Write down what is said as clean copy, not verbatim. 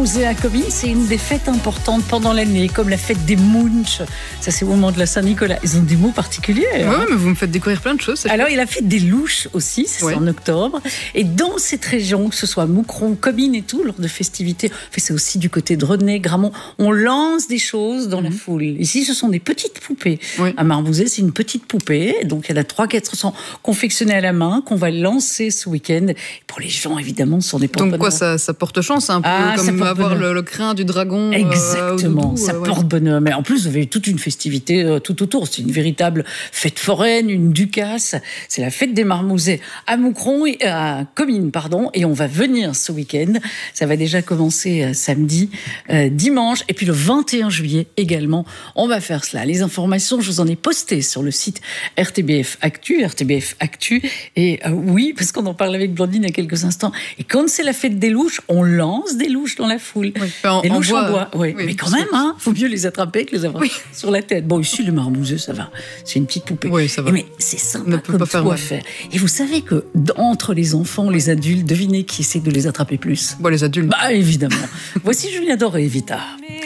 Marmouzet à Comines, c'est une des fêtes importantes pendant l'année, comme la fête des Munch. Ça, c'est au moment de la Saint-Nicolas. Ils ont des mots particuliers. Ouais, mais vous me faites découvrir plein de choses. Alors, il y a la fête des Louches aussi, c'est en octobre. Et dans cette région, que ce soit Moucron, Comines et tout, lors de festivités, c'est aussi du côté de René, Gramont, on lance des choses dans la foule. Ici, ce sont des petites poupées. À Marmouzet, c'est une petite poupée. Donc, il y en a 300-400 confectionnées à la main qu'on va lancer ce week-end. Pour les gens, évidemment, ce sont des porte-bonheur. Donc quoi, ça porte chance, un peu comme avoir le crin du dragon. Exactement, ça porte bonheur. Mais en plus, vous avez toute une festivité tout autour. C'est une véritable fête foraine, une ducasse. C'est la fête des Marmouzets à Moucron, à Comines, et on va venir ce week-end. Ça va déjà commencer samedi, dimanche, et puis le 21 juillet également. On va faire cela. Les informations, je vous en ai posté sur le site RTBF Actu. Et oui, parce qu'on en parle avec Blandine il y a quelques instants. Et quand c'est la fête des louches, on lance des louches dans la foule. Des louches en bois. Oui, mais quand même, faut mieux les attraper que les avoir sur la tête. Bon, ici, le Marmouzet, ça va. C'est une petite poupée. Oui, ça va. Mais c'est sympa comme tout à faire. Et vous savez que entre les enfants, les adultes, devinez qui essaie de les attraper plus? Les adultes. Évidemment. Voici Julien Doré, Vita.